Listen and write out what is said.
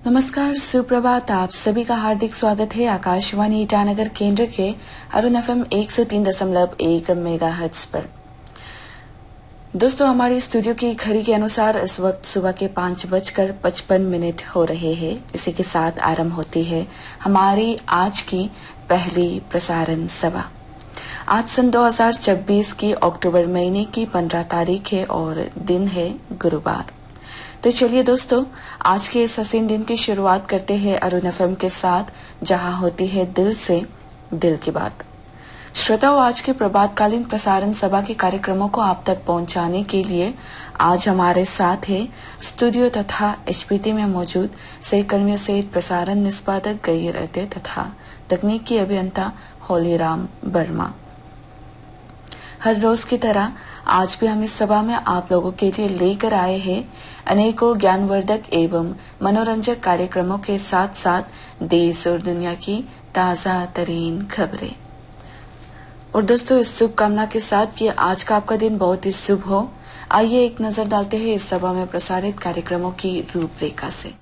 नमस्कार, सुप्रभात। आप सभी का हार्दिक स्वागत है आकाशवाणी ईटानगर केंद्र के अरुण एफएम 103.1 मेगाहर्ट्ज पर। दोस्तों, हमारी स्टूडियो की घड़ी के अनुसार इस वक्त सुबह के 5:55 हो रहे हैं। इसी के साथ आरंभ होती है हमारी आज की पहली प्रसारण सभा। आज सन 2024 की अक्टूबर महीने की 15 तारीख है और दिन है गुरुवार। तो चलिए दोस्तों, आज के इस हसीन दिन की शुरुआत करते हैं अरुण एफएम के साथ, जहां होती है दिल से दिल की बात। श्रोताओं, आज के प्रभातकालीन प्रसारण सभा के कार्यक्रमों को आप तक पहुंचाने के लिए आज हमारे साथ है स्टूडियो तथा एचपीटी में मौजूद सहकर्मियों सहित प्रसारण निष्पादक गई रहते तथा तकनीकी अभियंता होलीराम वर्मा। हर रोज की तरह आज भी हम इस सभा में आप लोगों के लिए लेकर आए हैं अनेकों ज्ञानवर्धक एवं मनोरंजक कार्यक्रमों के साथ साथ देश और दुनिया की ताजा तरीन खबरें। और दोस्तों, इस शुभकामना के साथ कि आज का आपका दिन बहुत ही शुभ हो, आइए एक नजर डालते हैं इस सभा में प्रसारित कार्यक्रमों की रूपरेखा से।